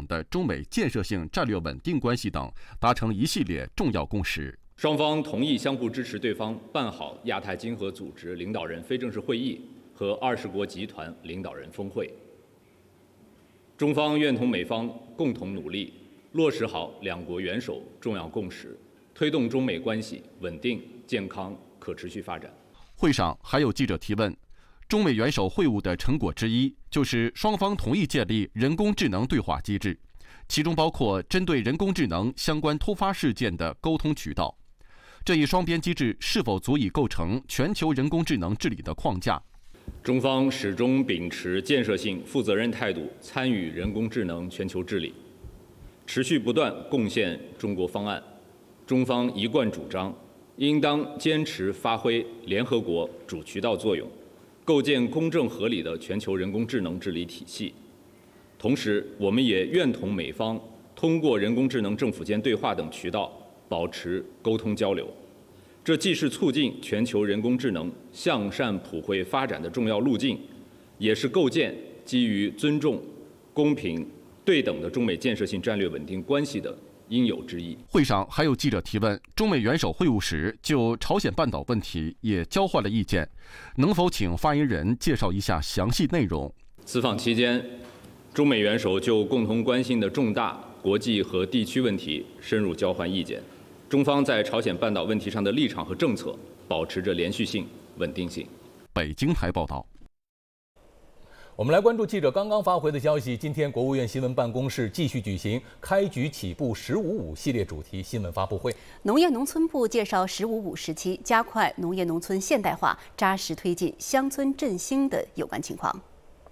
的中美建设性战略稳定关系等达成一系列重要共识。 双方同意相互支持对方办好亚太经合组织领导人非正式会议和20国集团领导人峰会。中方愿同美方共同努力，落实好两国元首重要共识，推动中美关系稳定、健康、可持续发展。 会上还有记者提问，中美元首会晤的成果之一就是双方同意建立人工智能对话机制，其中包括针对人工智能相关突发事件的沟通渠道。这一双边机制是否足以构成全球人工智能治理的框架？ 中方始终秉持建设性、负责任态度参与人工智能全球治理，持续不断贡献中国方案。中方一贯主张，应当坚持发挥联合国主渠道作用，构建公正合理的全球人工智能治理体系。同时，我们也愿同美方通过人工智能政府间对话等渠道保持沟通交流。这既是促进全球人工智能向善普惠发展的重要路径，也是构建基于尊重、公平、对等的中美建设性战略稳定关系的应有之义。 会上还有记者提问，中美元首会晤时就朝鲜半岛问题也交换了意见，能否请发言人介绍一下详细内容？ 此访期间，中美元首就共同关心的重大国际和地区问题深入交换意见。中方在朝鲜半岛问题上的立场和政策保持着连续性、稳定性。 北京台报道。 我们来关注记者刚刚发回的消息，今天国务院新闻办公室继续举行开局起步“15+5”系列主题新闻发布会。 农业农村部介绍“15+5”时期加快农业农村现代化、扎实推进乡村振兴的有关情况。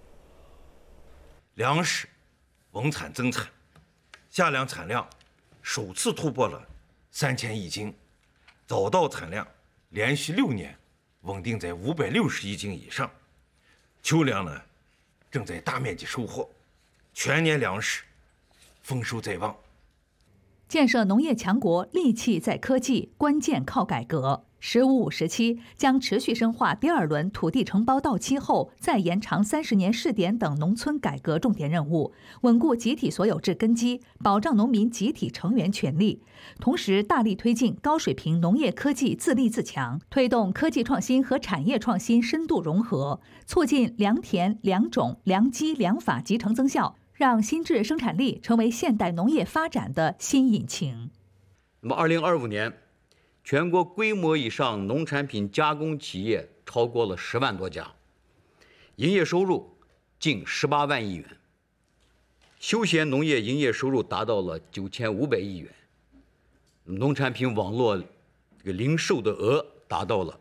粮食稳产增产，夏粮产量首次突破了3000亿斤，早稻产量连续6年稳定在560亿斤以上，秋粮呢正在大面积收获，全年粮食丰收在望。 建设农业强国，利器在科技，关键靠改革。“15+5”时期将持续深化第2轮土地承包到期后再延长30年试点等农村改革重点任务，稳固集体所有制根基，保障农民集体成员权利。同时，大力推进高水平农业科技自立自强，推动科技创新和产业创新深度融合，促进良田、良种、良机、良法集成增效，让新质生产力成为现代农业发展的新引擎。 那么，2025年，全国规模以上农产品加工企业超过了10万多家，营业收入近18万亿元，休闲农业营业收入达到了9500亿元，农产品网络零售的额达到了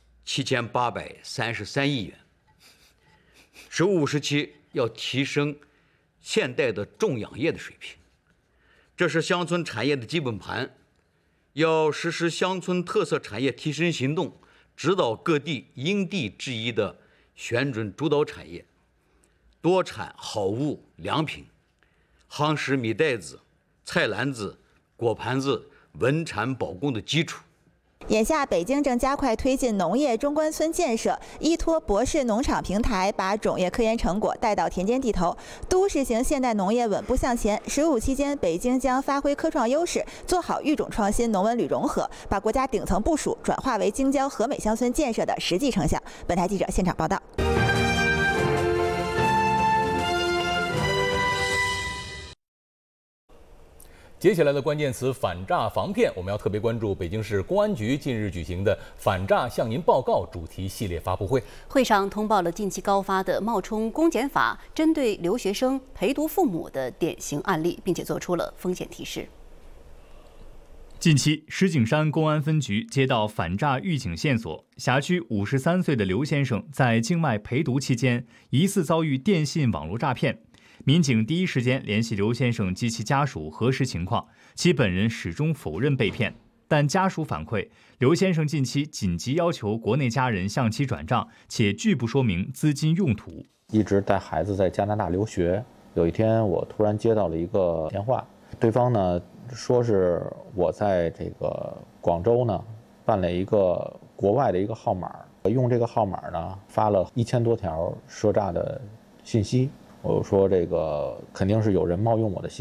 7833亿元。“15+5”时期要提升现代的种养业的水平，这是乡村产业的基本盘。要实施乡村特色产业提升行动，指导各地因地制宜的选准主导产业，多产好物良品，夯实米袋子、菜篮子、果盘子稳产保供的基础。 眼下，北京正加快推进农业中关村建设，依托博士农场平台，把种业科研成果带到田间地头，都市型现代农业稳步向前。“15+5”期间，北京将发挥科创优势，做好育种创新、农文旅融合，把国家顶层部署转化为京郊和美乡村建设的实际成效。本台记者现场报道。 接下来的关键词反诈防骗，我们要特别关注北京市公安局近日举行的反诈向您报告主题系列发布会。 会上通报了近期高发的冒充公检法针对留学生陪读父母的典型案例，并且做出了风险提示。 近期，石景山公安分局接到反诈预警线索，辖区53岁的刘先生在境外陪读期间，疑似遭遇电信网络诈骗。民警第一时间联系刘先生及其家属核实情况，其本人始终否认被骗，但家属反馈，刘先生近期紧急要求国内家人向其转账，且拒不说明资金用途。 一直带孩子在加拿大留学，有一天我突然接到了一个电话，对方呢说是我在这个广州呢办了一个国外的一个号码，用这个号码呢发了1000多条赊诈的信息。我说这个肯定是有人冒用我的信